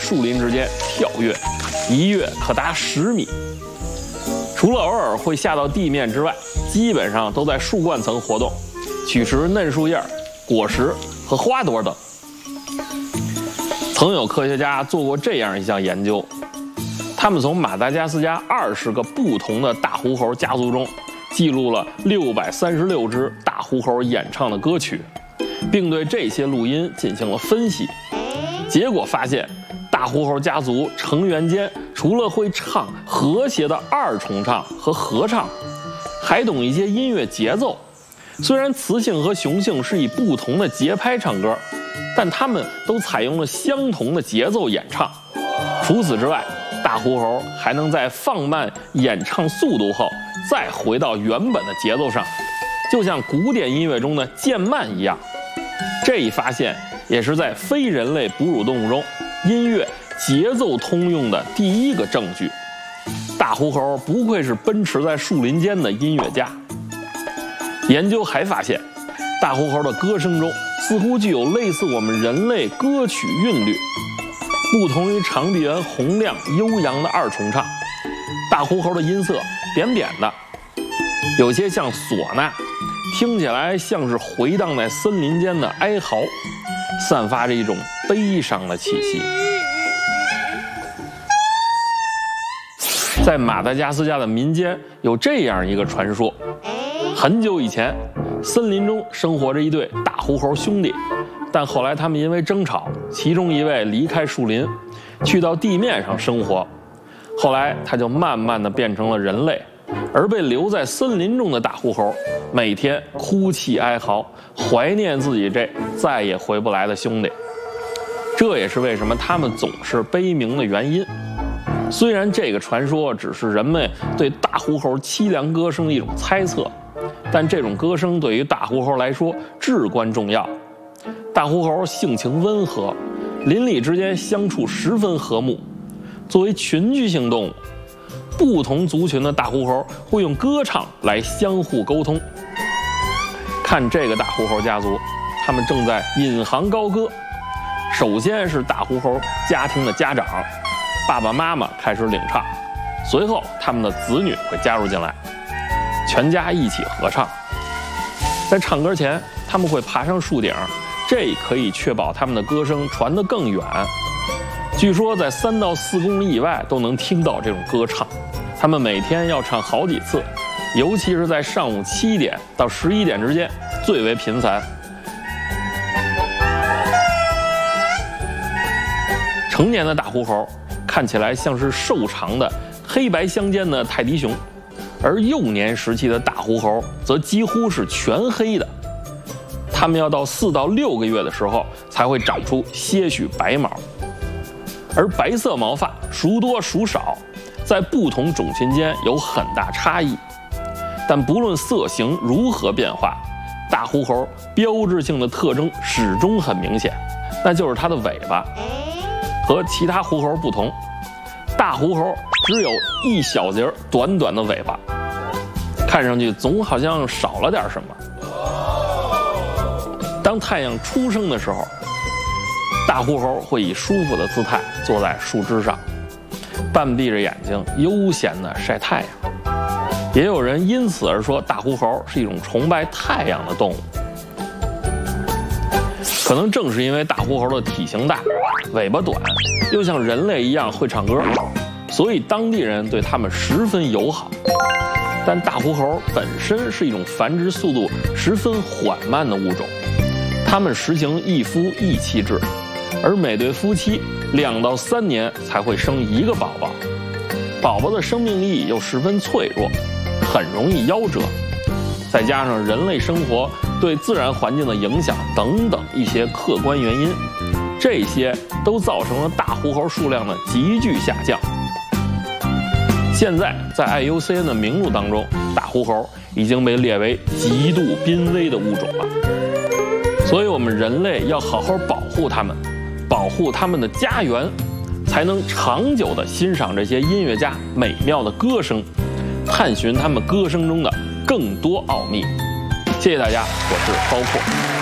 树林之间跳跃，一跃可达10米。除了偶尔会下到地面之外，基本上都在树冠层活动，取食嫩树叶、果实和花朵等。曾有科学家做过这样一项研究，他们从马达加斯加20个不同的大狐猴家族中记录了636只大狐猴演唱的歌曲，并对这些录音进行了分析。结果发现，大狐猴家族成员间除了会唱和谐的2重唱和合唱，还懂一些音乐节奏。虽然雌性和雄性是以不同的节拍唱歌，但他们都采用了相同的节奏演唱。除此之外，大狐猴还能在放慢演唱速度后再回到原本的节奏上，就像古典音乐中的渐慢一样。这一发现也是在非人类哺乳动物中音乐节奏通用的第一个证据。大狐猴不愧是奔驰在树林间的音乐家。研究还发现，大狐猴的歌声中似乎具有类似我们人类歌曲韵律。不同于长臂猿洪亮悠扬的2重唱，大狐猴的音色扁扁的，有些像唢呐，听起来像是回荡在森林间的哀嚎，散发着一种悲伤的气息。在马达加斯加的民间有这样一个传说：很久以前，森林中生活着一对大狐猴兄弟，但后来他们因为争吵，其中一位离开树林，去到地面上生活。后来他就慢慢的变成了人类，而被留在森林中的大狐猴每天哭泣哀嚎，怀念自己这再也回不来的兄弟。这也是为什么他们总是悲鸣的原因。虽然这个传说只是人们对大狐猴凄凉歌声的一种猜测，但这种歌声对于大狐猴来说至关重要。大狐猴性情温和，邻里之间相处十分和睦。作为群居性动物，不同族群的大狐猴会用歌唱来相互沟通。看这个大狐猴家族，他们正在引吭高歌。首先是大狐猴家庭的家长，爸爸妈妈开始领唱，随后他们的子女会加入进来，全家一起合唱。在唱歌前，他们会爬上树顶，这可以确保他们的歌声传得更远。据说在3到4公里以外都能听到这种歌唱。他们每天要唱好几次，尤其是在上午7点到11点之间最为频繁。成年的大狐猴看起来像是瘦长的黑白相间的泰迪熊，而幼年时期的大狐猴则几乎是全黑的。它们要到4到6个月的时候才会长出些许白毛，而白色毛发孰多孰少，在不同种群间有很大差异。但不论色型如何变化，大狐猴标志性的特征始终很明显，那就是它的尾巴。和其他狐猴不同，大狐猴只有一小节短短的尾巴，看上去总好像少了点什么。当太阳初升的时候，大狐猴会以舒服的姿态坐在树枝上，半闭着眼睛悠闲地晒太阳。也有人因此而说大狐猴是一种崇拜太阳的动物。可能正是因为大狐猴的体型大，尾巴短，又像人类一样会唱歌，所以当地人对它们十分友好。但大狐猴本身是一种繁殖速度十分缓慢的物种，它们实行一夫一妻制，而每对夫妻2到3年才会生1个宝宝。宝宝的生命力又十分脆弱，很容易夭折。再加上人类生活对自然环境的影响等等一些客观原因，这些都造成了大狐猴数量的急剧下降。现在在 IUCN 的名录当中，大狐猴已经被列为极度濒危的物种了。所以我们人类要好好保护它们，保护它们的家园，才能长久地欣赏这些音乐家美妙的歌声，探寻他们歌声中的更多奥秘。谢谢大家，我是包括。